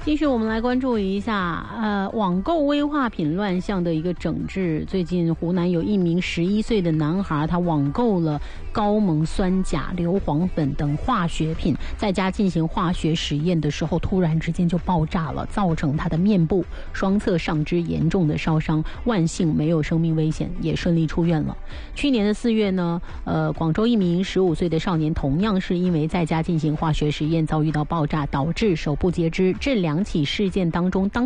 继续，我们来关注一下，网购危化品乱象的一个整治。最近，湖南有一名11岁的男孩，他网购了高锰酸钾、硫磺粉等化学品，在家进行化学实验的时候，突然之间就爆炸了，造成他的面部、双侧上肢严重的烧伤，万幸没有生命危险，也顺利出院了。去年的4月呢，广州一名15岁的少年，同样是因为在家进行化学实验，遭遇到爆炸，导致手部截肢。这2起事件当中，